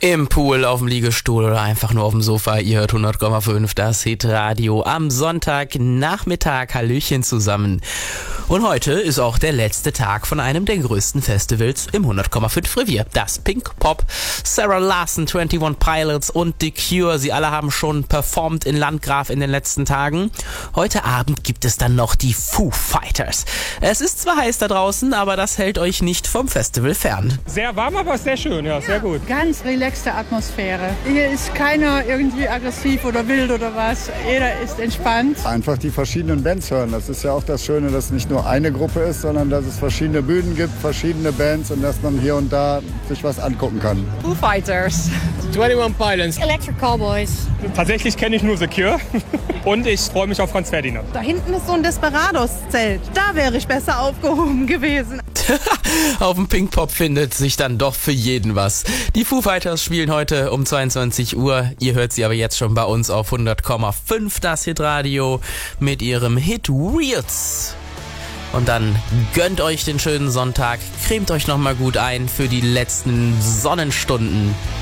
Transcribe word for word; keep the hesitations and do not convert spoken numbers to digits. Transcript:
Im Pool, auf dem Liegestuhl oder einfach nur auf dem Sofa. Ihr hört hundert Komma fünf, das Hitradio am Sonntagnachmittag. Hallöchen zusammen. Und heute ist auch der letzte Tag von einem der größten Festivals im hundert Komma fünf Revier. Das Pink Pop, Sarah Larson, einundzwanzig Pilots und The Cure. Sie alle haben schon performt in Landgraf in den letzten Tagen. Heute Abend gibt es dann noch die Foo Fighters. Es ist zwar heiß da draußen, aber das hält euch nicht vom Festival fern. Sehr warm, aber sehr schön, ja, sehr gut. Ganz relaxte Atmosphäre. Hier ist keiner irgendwie aggressiv oder wild oder was. Jeder ist entspannt. Einfach die verschiedenen Bands hören. Das ist ja auch das Schöne, dass es nicht nur eine Gruppe ist, sondern dass es verschiedene Bühnen gibt, verschiedene Bands und dass man hier und da sich was angucken kann. Foo Fighters, einundzwanzig Pilots, Electric Cowboys. Tatsächlich kenne ich nur The Cure und ich freue mich auf Franz Ferdinand. Da hinten ist so ein Desperados-Zelt. Da wäre ich besser aufgehoben gewesen. Auf dem Pink Pop findet sich dann doch für jeden was. Die Foo Fighters spielen heute um zweiundzwanzig Uhr. Ihr hört sie aber jetzt schon bei uns auf hundert Komma fünf, das Hitradio, mit ihrem Hit Reels. Und dann gönnt euch den schönen Sonntag, cremt euch nochmal gut ein für die letzten Sonnenstunden.